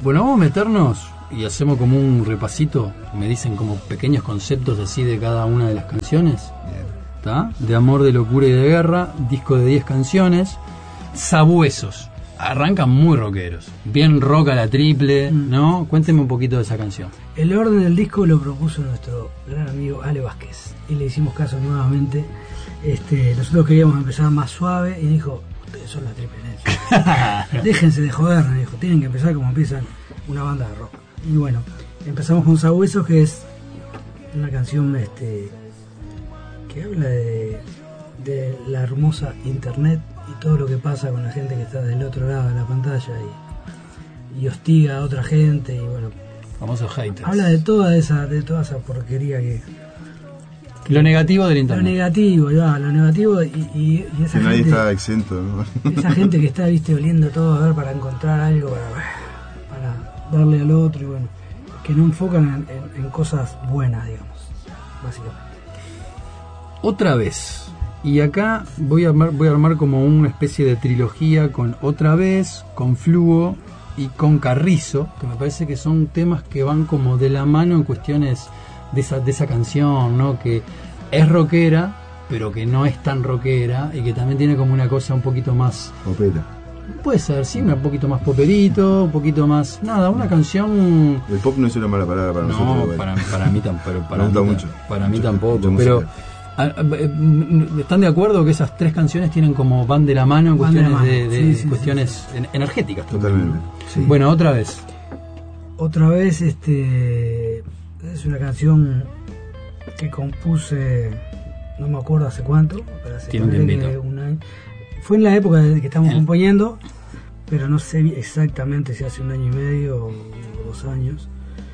Bueno, vamos a meternos y hacemos como un repasito. Me dicen como pequeños conceptos así de cada una de las canciones. ¿Está? De amor, de locura y de guerra. Disco de 10 canciones. Sabuesos. Arrancan muy rockeros. Bien rock a la triple, ¿no? Cuénteme un poquito de esa canción. El orden del disco lo propuso nuestro gran amigo Ale Vázquez. Y le hicimos caso nuevamente. Nosotros queríamos empezar más suave y dijo: ustedes son la triple Nelson. Déjense de joder, me dijo. Tienen que empezar como empiezan una banda de rock. Y bueno, empezamos con Sabuesos, que es una canción que habla de la hermosa internet y todo lo que pasa con la gente que está del otro lado de la pantalla y hostiga a otra gente y bueno, famosos haters. Habla de toda esa porquería que lo negativo del internet. Lo negativo y esa que gente, nadie está exento, ¿no? Esa gente que está, oliendo todo a ver para encontrar algo, para darle al otro y bueno, que no enfocan en cosas buenas, digamos, básicamente. Otra vez. Y acá voy a armar como una especie de trilogía con Otra vez, con Fluo y con Carrizo, que me parece que son temas que van como de la mano en cuestiones de esa canción, ¿no? Que es rockera, pero que no es tan rockera y que también tiene como una cosa un poquito más... Popera. Puede ser, sí, un poquito más poperito, un poquito más... Nada, una canción... El pop no es una mala palabra para nosotros. No, para mí tampoco. Para mí tampoco, pero... ¿Están de acuerdo que esas tres canciones tienen como van de la mano en cuestiones de cuestiones energéticas? Totalmente. Sí. Bueno, otra vez. Otra vez, es una canción que compuse, no me acuerdo hace cuánto, tiene un tiempito. Fue en la época de que estamos componiendo, pero no sé exactamente si hace un año y medio o 2 años.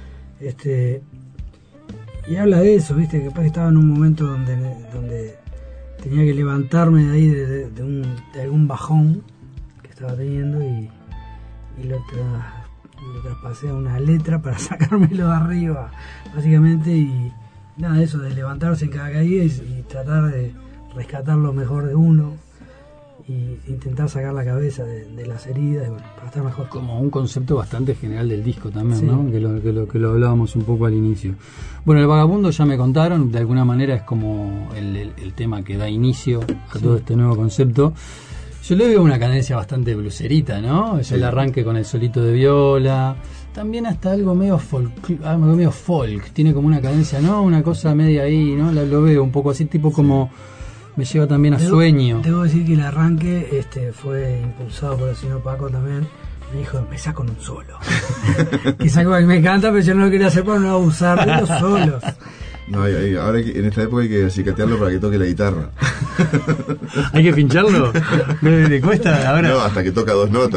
Y habla de eso, viste, que capaz que estaba en un momento donde tenía que levantarme de ahí de algún bajón que estaba teniendo y lo traspasé a una letra para sacármelo de arriba, básicamente, y nada, eso de levantarse en cada caída y tratar de rescatar lo mejor de uno y intentar sacar la cabeza de las heridas, y bueno, para estar mejor. Como un concepto bastante general del disco también, sí. ¿no? Que lo hablábamos un poco al inicio. Bueno, El Vagabundo ya me contaron, de alguna manera es como el tema que da inicio a todo este nuevo concepto. Yo le veo una cadencia bastante blucerita, ¿no? Es el arranque con el solito de viola, también hasta algo medio folk, tiene como una cadencia, ¿no? Una cosa media ahí, ¿no? Lo veo un poco así, tipo como... Me lleva también a Sueño. Debo decir que el arranque fue impulsado por el señor Paco también. Me dijo, empezá con un solo. Quizá que me encanta, pero yo no lo quería hacer para no abusar de los solos. No, ahora en esta época hay que acicatearlo para que toque la guitarra. ¿Hay que pincharlo? ¿Le cuesta ahora? No, hasta que toca 2 notas.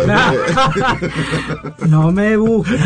No me busques.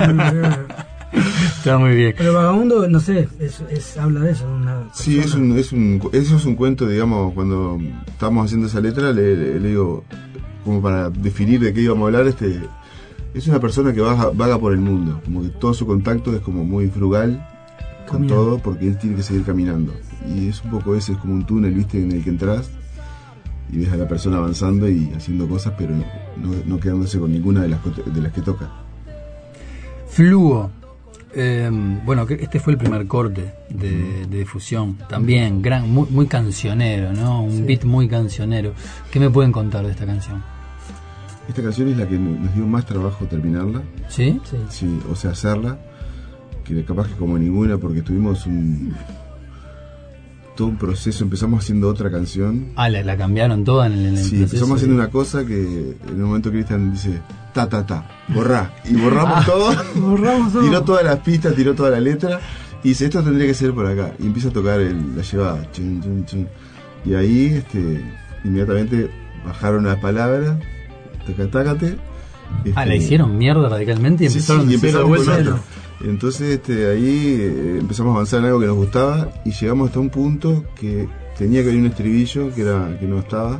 Está muy bien. Pero Vagabundo, no sé, habla de eso. Sí, eso es un cuento, digamos, cuando estábamos haciendo esa letra, le digo, como para definir de qué íbamos a hablar, es una persona que vaga por el mundo, como que todo su contacto es como muy frugal con todo, porque él tiene que seguir caminando. Y es un poco ese, es como un túnel, ¿viste? En el que entras y ves a la persona avanzando y haciendo cosas, pero no quedándose con ninguna de las que toca. Fluo. Bueno, este fue el primer corte de difusión, también muy cancionero, ¿no? Un beat muy cancionero. ¿Qué me pueden contar de esta canción? Esta canción es la que nos dio más trabajo terminarla. ¿Sí? Sí, o sea, hacerla, que capaz que como ninguna, porque tuvimos todo un proceso. Empezamos haciendo otra canción. La cambiaron toda en el proceso. Empezamos haciendo una cosa que en un momento Cristian dice borrá, y borramos todo. Tiró todas las pistas, tiró toda la letra y dice, esto tendría que ser por acá, y empieza a tocar la llevada, chun, chun, chun. Y ahí inmediatamente bajaron las palabras, tácate. La hicieron mierda radicalmente y empezaron y empezamos de vuelta. con otro. Entonces ahí empezamos a avanzar en algo que nos gustaba y llegamos hasta un punto que tenía que haber un estribillo que no estaba,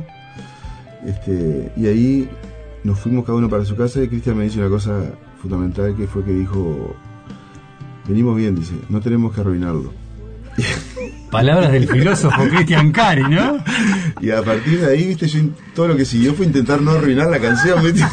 y ahí nos fuimos cada uno para su casa y Cristian me dice una cosa fundamental, que fue que dijo, venimos bien, dice, no tenemos que arruinarlo. Palabras del filósofo Cristian Cari, ¿no? Y a partir de ahí, viste, yo todo lo que siguió fue intentar no arruinar la canción, ¿viste?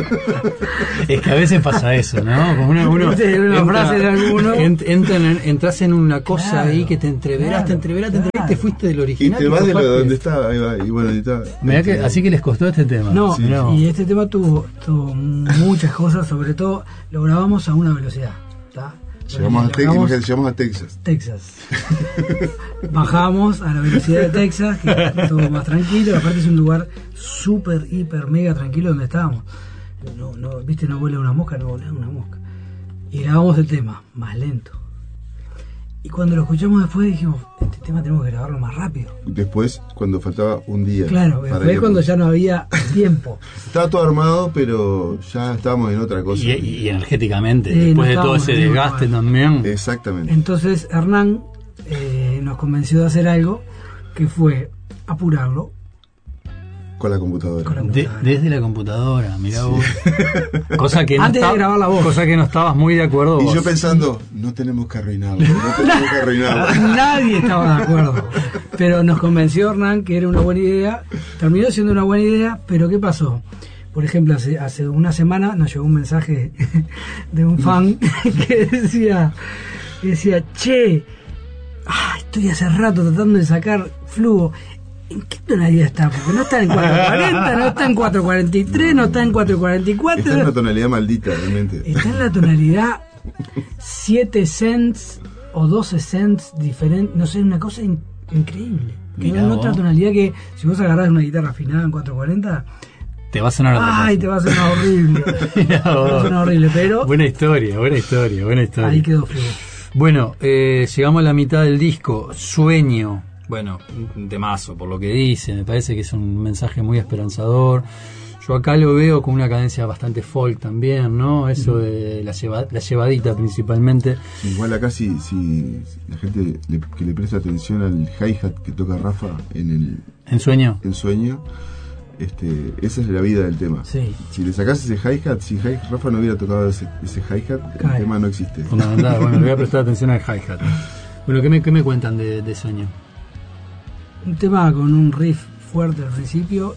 Es que a veces pasa eso, ¿no? Como uno frase de alguno. Entras en una cosa Claro, ahí que te entreverás, y te fuiste del Y original. te vas de pasaste. donde estaba, ahí va, y bueno, y está. Mirá que, así que les costó este tema. No, Sí. No. y este tema tuvo muchas cosas, sobre todo lo grabamos a una velocidad. ¿Tá? Llegamos Llegamos a Texas. Texas. Bajamos a la velocidad de Texas, que estuvo más tranquilo. Aparte es un lugar súper, hiper, mega tranquilo donde estábamos. Viste, no vuela una mosca, no vuela una mosca. Y grabamos el tema, más lento. Y cuando lo escuchamos después dijimos, este tema tenemos que grabarlo más rápido. Después, cuando faltaba un día. Claro, para después que- cuando ya no había tiempo. Estaba todo armado, pero ya estábamos en otra cosa. Y energéticamente, Sí, después no de todo estábamos ese bien, desgaste igual. también. Exactamente. Entonces Hernán nos convenció de hacer algo que fue apurarlo Con la computadora. con la De- computadora. desde la computadora, mirá vos. Cosa que no Antes de estaba- grabar la voz. Cosa que no estabas muy de acuerdo Y vos. yo pensando, no tenemos que arruinarlo, no tenemos que arruinarlo. Nadie estaba de acuerdo. Pero nos convenció Hernán que era una buena idea. Terminó siendo una buena idea, pero ¿qué pasó? Por ejemplo, hace una semana nos llegó un mensaje de un fan que decía, che, estoy hace rato tratando de sacar Flujo. ¿En qué tonalidad está? Porque no está en 440, no está en 443, no está en 444. Está en una tonalidad maldita, realmente. Está en la tonalidad 7 cents o 12 cents diferente, no sé, una cosa increíble. Mirá En vos. otra tonalidad que si vos agarrás una guitarra afinada en 440, Te va a sonar otra ay, cosa. te va a sonar horrible. Mirá Te va a vos. sonar horrible, pero Buena historia. ahí quedó Flujo. Bueno, llegamos a la mitad del disco. Sueño. Bueno, un temazo por lo que dice. Me parece que es un mensaje muy esperanzador. Yo acá lo veo con una cadencia bastante folk también, ¿no? Eso de la llevadita principalmente. Igual acá si la gente que le presta atención al hi-hat que toca Rafa ¿En Sueño? en Sueño, esa es la vida del tema. Sí. Si le sacás ese hi-hat, si Rafa no hubiera tocado ese hi-hat, Cae. el tema no existe. Fundamental. Bueno, le voy a prestar atención al hi-hat. Bueno, ¿qué me cuentan de Sueño? Un tema con un riff fuerte al principio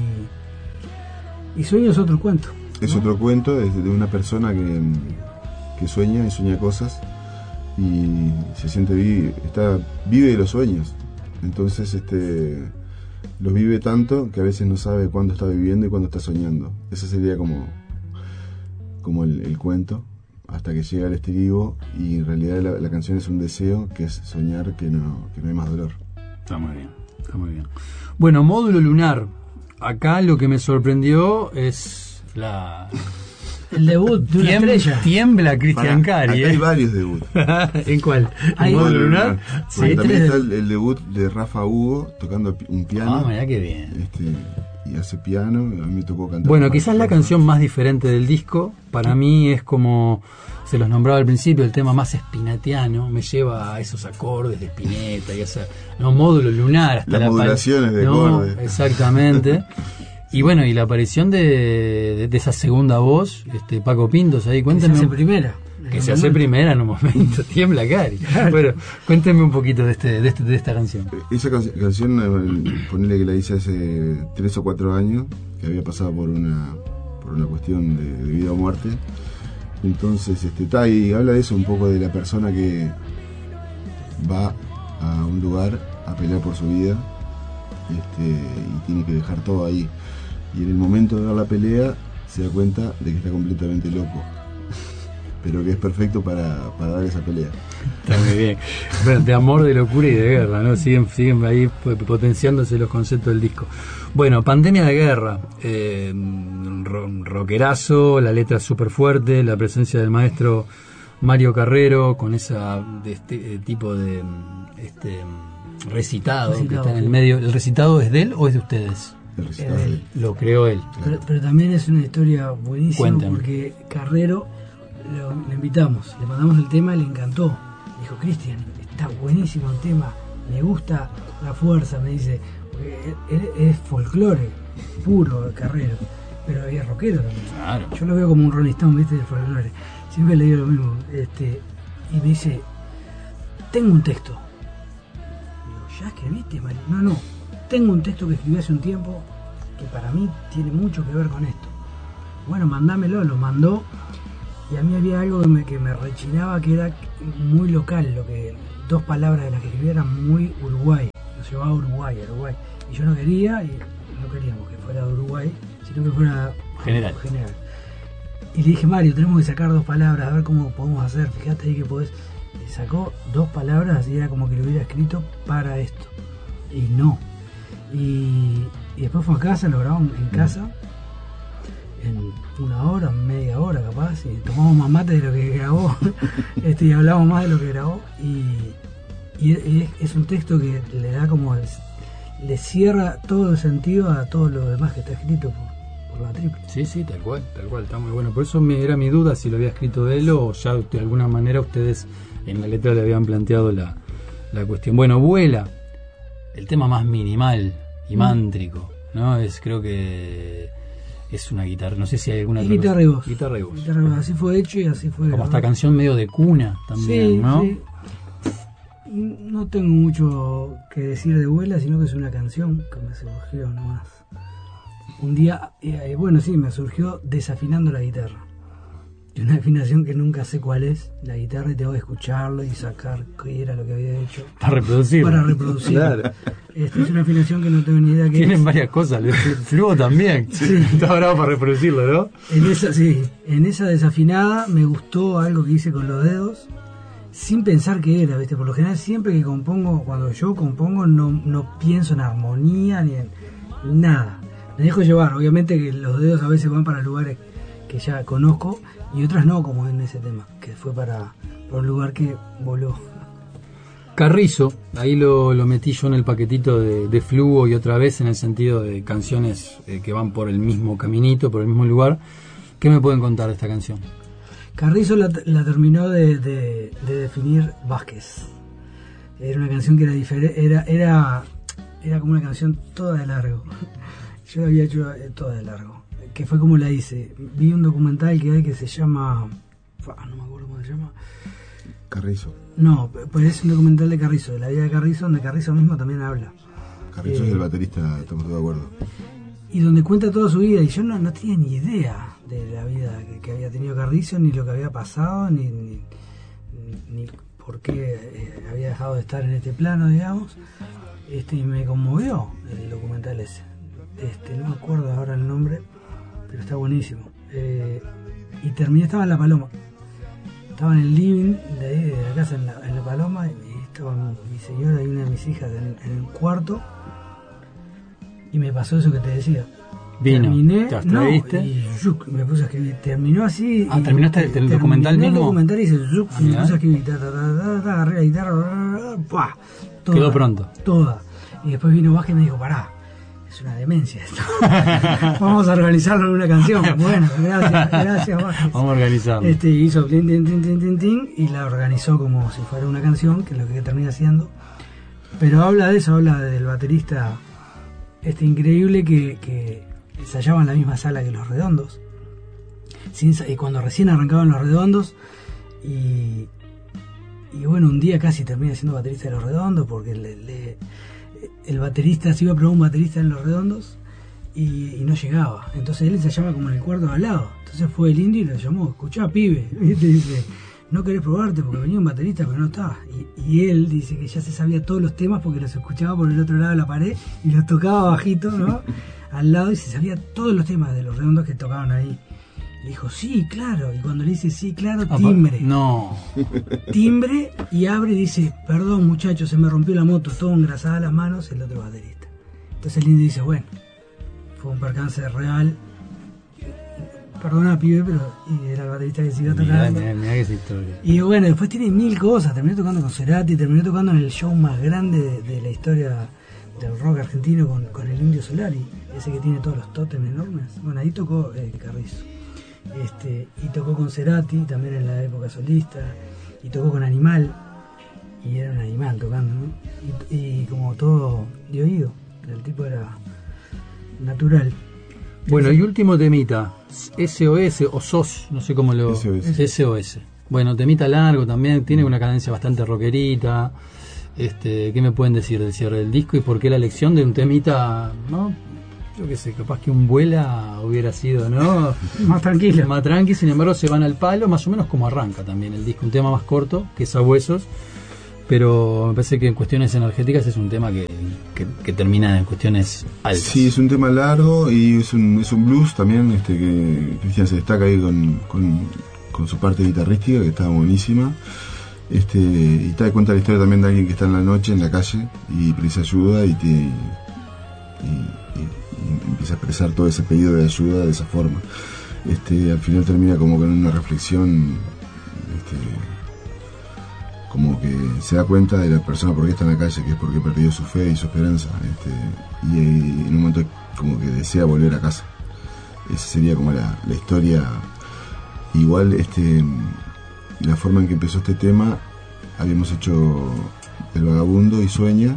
y Sueño es otro cuento. Es ¿no? otro cuento de una persona que sueña y sueña cosas y se siente vive de los sueños. Entonces los vive tanto que a veces no sabe cuándo está viviendo y cuándo está soñando. Ese sería como el cuento, hasta que llega el estribo y en realidad la canción es un deseo, que es soñar que no hay más dolor. Está muy bien. Bueno, Módulo Lunar. Acá lo que me sorprendió es El debut de una estrella. Tiembla Cristian Pará, Cari. acá hay varios debuts. ¿En cuál? Hay ¿En Módulo Módulo Lunar? Lunar. Sí. Porque también tres está el debut de Rafa Hugo tocando un piano. Ah, mirá qué bien. Y hace piano, a mí me tocó cantar. Bueno, quizás la canción más diferente del disco, para mí es como se los nombraba al principio, el tema más espinatiano, me lleva a esos acordes de Spinetta y esa, Módulo Lunar, hasta Las modulaciones de acordes. Exactamente. Y bueno, y la aparición de esa segunda voz, Paco Pintos ahí, Que se cuéntenme. hace primera. Que se hace primera en un momento, tiembla Cari. Bueno, cuéntenme un poquito de esta canción. Esa canción, ponele que la hice hace 3 o 4 años, que había pasado por una cuestión de vida o muerte. Entonces, y habla de eso, un poco de la persona que va a un lugar a pelear por su vida, y tiene que dejar todo ahí. Y en el momento de dar la pelea, se da cuenta de que está completamente loco. Pero que es perfecto para dar esa pelea. Está muy bien. Bueno, de amor, de locura y de guerra, ¿no? Siguen ahí potenciándose los conceptos del disco. Bueno, Pandemia de Guerra. Rockerazo, la letra súper fuerte, la presencia del maestro Mario Carrero con este tipo de recitado que está en el medio. ¿El recitado es de él o es de ustedes? El recital. Lo creó él. Pero también es una historia buenísima. Cuéntame. Porque Carrero lo invitamos, le mandamos el tema y le encantó. Dijo, Cristian, está buenísimo el tema, me gusta la fuerza, me dice, porque él es folclore puro, Carrero, pero es rockero también. Claro. Yo lo veo como un Rolling Stone, ¿viste? De folclore. Siempre le digo lo mismo. Y me dice, tengo un texto. ¿ya escribiste, Mario? No. Tengo un texto que escribí hace un tiempo que para mí tiene mucho que ver con esto. Bueno, mandámelo, lo mandó. Y a mí había algo que me rechinaba, que era muy local, dos palabras de las que escribí eran muy Uruguay. Nos llevaba a Uruguay. Y yo no queríamos que fuera de Uruguay, sino que fuera general. Y le dije, Mario, tenemos que sacar dos palabras, a ver cómo podemos hacer. Fíjate ahí que podés. Y sacó dos palabras y era como que lo hubiera escrito para esto. Y no. Y después fue a casa, lo grabamos en casa, en una hora, media hora capaz, y tomamos más mate de lo que grabó, y hablamos más de lo que grabó. Y es un texto que le da como le cierra todo el sentido a todo lo demás que está escrito por la triple. Sí, tal cual, está muy bueno. Por eso era mi duda si lo había escrito él o ya de alguna manera ustedes en la letra le habían planteado la cuestión. Bueno, Vuela, el tema más minimal y mántrico, ¿no? Creo que es una guitarra, no sé si hay alguna otra guitarra y voz. Guitarra y voz. Así fue hecho y así fue. Como esta canción medio de cuna también, sí, ¿no? Sí. No tengo mucho que decir de Vuela, sino que es una canción que me surgió nomás. Un día, me surgió desafinando la guitarra. Y una afinación que nunca sé cuál es, la guitarra, y tengo que escucharlo y sacar qué era lo que había hecho. Para reproducirlo. Claro. Es una afinación que no tengo ni idea qué Tienen es. varias cosas, el flujo también. Sí. Está bravo para reproducirlo, ¿no? En esa desafinada me gustó algo que hice con los dedos, sin pensar qué era, ¿viste? Por lo general siempre que compongo, cuando yo compongo, no pienso en armonía ni en nada. Me dejo llevar, obviamente que los dedos a veces van para lugares que ya conozco y otras no, como en ese tema, que fue para un lugar que voló. Carrizo, ahí lo metí yo en el paquetito de Flujo y otra vez en el sentido de canciones que van por el mismo caminito, por el mismo lugar. ¿Qué me pueden contar de esta canción? Carrizo la terminó de definir Vázquez. Era una canción que era diferente, era como una canción toda de largo. Yo la había hecho toda de largo, que fue como la hice. Vi un documental que hay que se llama, no me acuerdo cómo se llama. Carrizo. No, pues es un documental de Carrizo, de la vida de Carrizo, donde Carrizo mismo también habla. Carrizo es el baterista, estamos todos de acuerdo. Y donde cuenta toda su vida, y yo no tenía ni idea de la vida que había tenido Carrizo, ni lo que había pasado, ni por qué había dejado de estar en este plano, digamos. Y me conmovió el documental ese. No me acuerdo ahora el nombre, pero está buenísimo. Y terminé, estaba en La Paloma. Estaba en el living de ahí, de la casa en la Paloma, y estaba mi señora y una de mis hijas en el cuarto. Y me pasó eso que te decía. Vino, terminé, te abstraíste. Y me puse a escribir. Terminó así. ¿Terminaste el documental mismo? El documental y hice y me puse a escribir. Agarré la guitarra, toda, quedó pronto. Toda. Y después vino Vázquez y me dijo, pará, es una demencia esto. Vamos a organizarlo en una canción. Bueno, gracias Vázquez. Vamos a organizarlo. Hizo tin, y la organizó como si fuera una canción, que es lo que termina siendo. Pero habla de eso, habla del baterista increíble que ensayaba en la misma sala que Los Redondos. Y cuando recién arrancaban Los Redondos, y bueno, un día casi termina siendo baterista de Los Redondos, porque el baterista se iba a probar un baterista en Los Redondos y no llegaba. Entonces él ensayaba como en el cuarto de al lado. Entonces fue el indio y lo llamó, escuchá, pibe, y te dice, no querés probarte porque venía un baterista pero no estaba. Y él dice que ya se sabía todos los temas porque los escuchaba por el otro lado de la pared y los tocaba bajito, ¿no? Al lado, y se sabía todos los temas de Los Redondos que tocaban ahí. Le dijo, sí, claro. Y cuando le dice sí, claro, timbre. No. Timbre, y abre y dice, perdón muchachos, se me rompió la moto, todo engrasada las manos, el otro baterista. Entonces el indio dice, bueno, fue un percance real. Perdona, pibe, pero era el baterista que siguió tocando. Mirá que esa historia. Y bueno, después tiene mil cosas. Terminó tocando con Cerati, terminó tocando en el show más grande de la historia del rock argentino con el Indio Solari, ese que tiene todos los tótems enormes. Bueno, ahí tocó Carrizo. Y tocó con Cerati también en la época solista, y tocó con Animal, y era un animal tocando, ¿no? Y como todo de oído, el tipo era natural. Bueno, y último temita, SOS o SOS, no sé cómo lo... SOS. SOS. Bueno, temita largo también, tiene una cadencia bastante rockerita. ¿Qué me pueden decir del cierre del disco y por qué la elección de un temita, ¿no? Yo qué sé, capaz que un vuela hubiera sido, ¿no? Más tranquilo. Más tranqui, sin embargo se van al palo, más o menos como arranca también el disco, un tema más corto, que es Sabuesos, pero me parece que en cuestiones energéticas es un tema que termina en cuestiones altas. Sí, es un tema largo y es un blues también, que Cristian se destaca ahí con su parte guitarrística, que está buenísima. Y te das cuenta la historia también de alguien que está en la noche, en la calle, y precisa ayuda y empieza a expresar todo ese pedido de ayuda de esa forma. Al final termina como con una reflexión, como que se da cuenta de la persona por qué está en la calle, que es porque perdió su fe y su esperanza, y en un momento como que desea volver a casa. Esa sería como la historia. Igual la forma en que empezó este tema, habíamos hecho El Vagabundo y Sueña,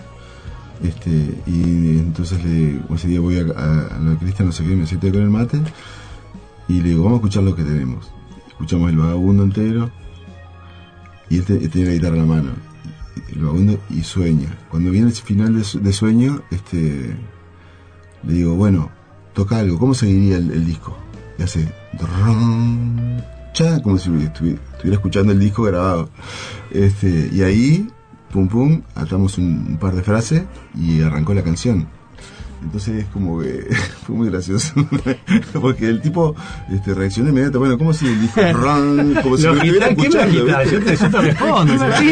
y entonces ese día voy a la Cristian, no sé qué, me senté con el mate y le digo, vamos a escuchar lo que tenemos. Escuchamos El Vagabundo entero y él tenía la guitarra en la mano, El Vagabundo y Sueña. Cuando viene el final de Sueño, le digo, bueno, toca algo, ¿cómo seguiría el disco? Y hace como si estuviera escuchando el disco grabado, y ahí pum pum atamos un par de frases y arrancó la canción. Entonces es como que fue muy gracioso porque el tipo reaccionó inmediatamente. Bueno, ¿cómo sigue el disco? Como si me estuviera escuchando. Yo te respondo.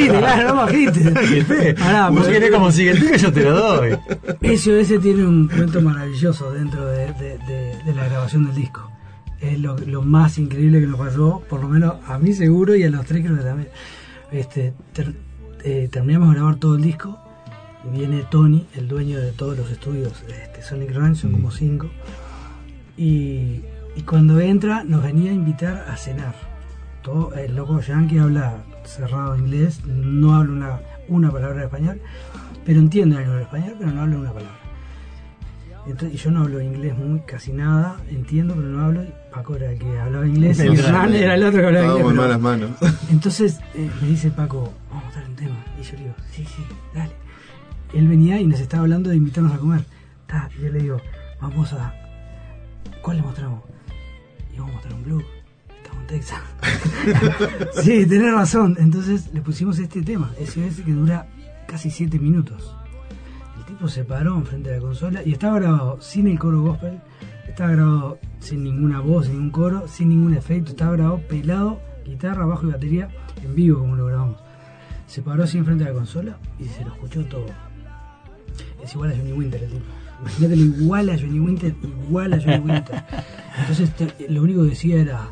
Vos querés cómo sigue el disco, yo te lo doy. Ese tiene un cuento maravilloso dentro de la grabación del disco. Es lo más increíble que nos pasó, por lo menos a mí seguro y a los tres creo que también. Terminamos de grabar todo el disco y viene Tony, el dueño de todos los estudios Sonic Ranch, son como 5, y cuando entra nos venía a invitar a cenar. Todo el loco yankee habla cerrado inglés, no habla una palabra de español, pero entiende algo de español, pero no habla una palabra. Entonces, y yo no hablo inglés casi nada, entiendo, pero no hablo. Paco era el que hablaba inglés, y Hernán era el otro que hablaba inglés. Pero, malas manos. Entonces me dice Paco, vamos a mostrar un tema. Y yo le digo, sí, dale. Él venía y nos estaba hablando de invitarnos a comer. Y yo le digo, ¿cuál le mostramos? Y vamos a mostrar un blues. Estamos en Texas. Sí, tenés razón. Entonces le pusimos este tema, SOS, que dura casi 7 minutos. El tipo se paró enfrente de la consola y estaba grabado sin el coro gospel, estaba grabado sin ninguna voz, sin ningún coro, sin ningún efecto, estaba grabado pelado, guitarra, bajo y batería, en vivo como lo grabamos. Se paró así enfrente de la consola y se lo escuchó todo. Es igual a Johnny Winter el tipo. Imagínate, igual a Johnny Winter. Entonces lo único que decía era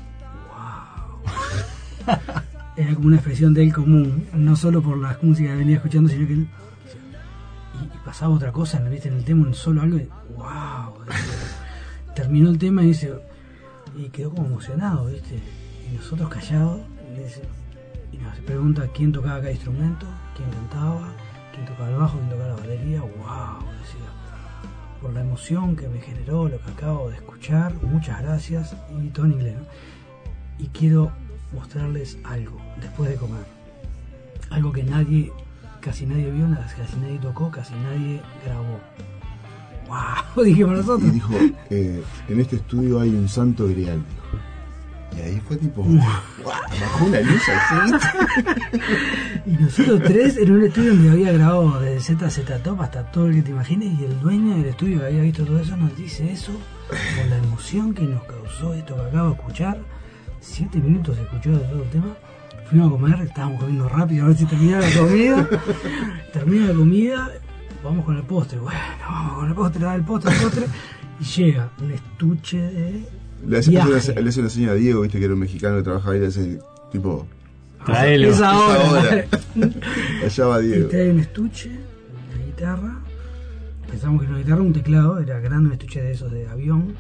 wow. Era como una expresión de él común, no solo por las músicas que venía escuchando, sino que él y pasaba otra cosa, ¿viste? En el tema, solo algo de wow. Terminó el tema y quedó como emocionado, ¿viste? Y nosotros callados, y nos pregunta quién tocaba cada instrumento, quién cantaba, quién tocaba el bajo, quién tocaba la batería. Wow, decía, por la emoción que me generó lo que acabo de escuchar, muchas gracias. Y todo en inglés, ¿no? Y quiero mostrarles algo después de comer, algo que casi nadie vio, casi nadie tocó, casi nadie grabó. ¡Wow! Dijimos nosotros. Y dijo, en este estudio hay un santo grial. Y ahí fue tipo, bajó una luz así. Y nosotros tres en un estudio donde había grabado desde ZZ Top hasta todo el que te imagines, y el dueño del estudio que había visto todo eso nos dice eso, con la emoción que nos causó esto que acabo de escuchar. 7 minutos se escuchó de todo el tema. Fuimos a comer, estábamos comiendo rápido a ver si terminaba la comida. Termina la comida, vamos con el postre. Bueno, vamos con el postre, da el postre. Y llega un estuche de le hace una seña a Diego, viste, que era un mexicano que trabajaba ahí, le hace tipo, traelo. Esa hora. Allá va Diego. Y trae un estuche, una guitarra. Pensamos que era una guitarra, un teclado, era grande, un estuche de esos de avión.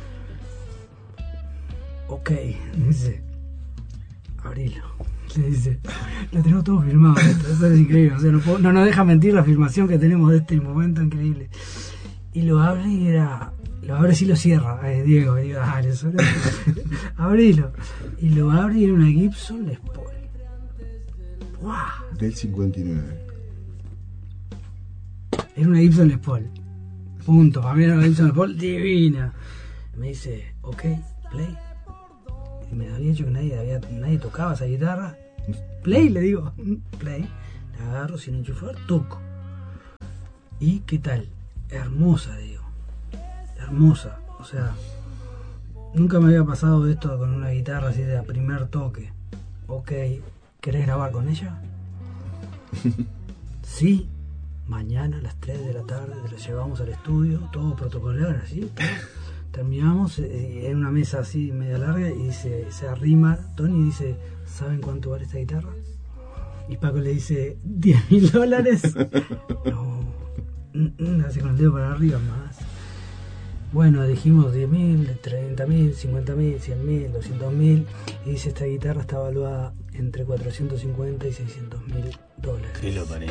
Ok, dice, abrilo. Le dice, lo tenemos todo filmado, eso es increíble, o sea, no nos deja mentir la filmación que tenemos de este momento increíble. Y lo abre y lo abre y lo cierra, Diego, y digo, dale, abrilo. Y lo abre y era una Gibson Les Paul. ¡Wow! Del 59. Era una Gibson Les Paul. Punto. Para mí era una Gibson Les Paul divina. Me dice, ok, play. Y me había dicho que nadie tocaba esa guitarra. Play, le digo, play. La agarro sin enchufar, toco. ¿Y qué tal? Hermosa, digo. Hermosa. O sea, nunca me había pasado esto con una guitarra así de a primer toque. Ok, ¿querés grabar con ella? Sí. Mañana a las 3 de la tarde te la llevamos al estudio, todo protocolar, así. Terminamos en una mesa así media larga y se arrima Tony y dice, ¿saben cuánto vale esta guitarra? Y Paco le dice, $10.000. No, hace con el dedo para arriba más. Bueno, dijimos 10.000, 30.000, 50.000, 100.000, 200.000. Y dice, esta guitarra está evaluada entre 450 y $600.000. ¿Qué lo parió?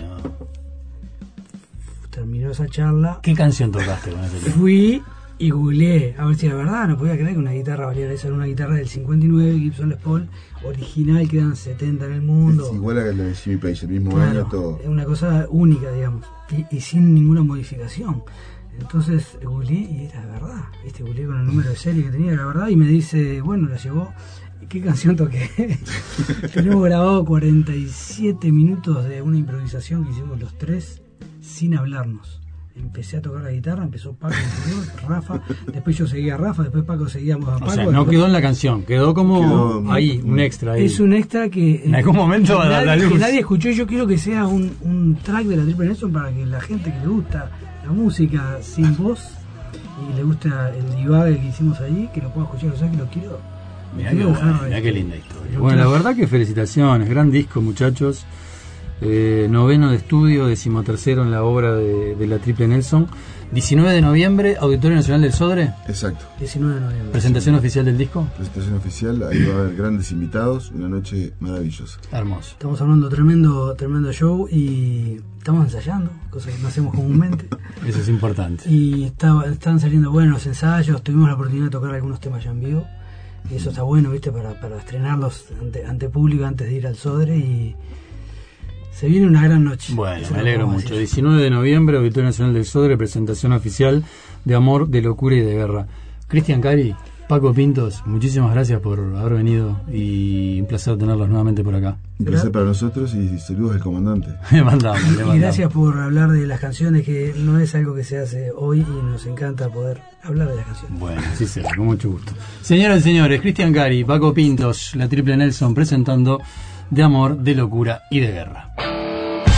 Terminó esa charla. ¿Qué canción tocaste con ese tema? Fui y googleé a ver si era verdad. No podía creer que una guitarra valiera eso. Era una guitarra del 59, Gibson Les Paul, original, quedan 70 en el mundo. Es igual a la de Jimmy Page, el mismo Claro, año, todo. es una cosa única, digamos, y sin ninguna modificación. Entonces googleé y era verdad. Googleé con el número de serie que tenía, era verdad. Y me dice, bueno, la llevó. ¿Qué canción toqué? Tenemos grabado 47 minutos de una improvisación que hicimos los tres sin hablarnos. Empecé a tocar la guitarra, empezó Paco, Rafa, después yo seguía a Rafa, después Paco seguíamos a Paco. O sea, no quedó en la canción, quedó ahí, un extra ahí. Es un extra que en algún momento va a dar la luz. Que nadie escuchó. Yo quiero que sea un track de la Triple Nelson para que la gente que le gusta la música sin voz y le gusta el divague que hicimos ahí, que lo pueda escuchar. O sea, que lo quiero. Mirá qué linda historia. Bueno, la verdad que felicitaciones, gran disco, muchachos. Noveno de estudio, 13º en la obra de la Triple Nelson. 19 de noviembre, Auditorio Nacional del Sodre. Exacto. 19 de noviembre. Presentación oficial del disco. Presentación oficial, ahí va a haber grandes invitados, una noche maravillosa. Hermoso. Estamos hablando tremendo show y estamos ensayando, cosa que no hacemos comúnmente. Eso es importante. Y están saliendo buenos ensayos, tuvimos la oportunidad de tocar algunos temas ya en vivo. Y eso está bueno, ¿viste? Para estrenarlos ante público antes de ir al Sodre y se viene una gran noche. Bueno, me alegro mucho. 19 de noviembre, Auditorio Nacional del Sodre, presentación oficial de Amor, de Locura y de Guerra. Cristian Cari, Paco Pintos, muchísimas gracias por haber venido y un placer tenerlos nuevamente por acá. Un placer para nosotros y saludos al comandante. Le mandamos. Y gracias por hablar de las canciones, que no es algo que se hace hoy y nos encanta poder hablar de las canciones. Bueno, sí será, con mucho gusto. Señoras y señores, Cristian Cari, Paco Pintos, la Triple Nelson presentando De Amor, de Locura y de Guerra.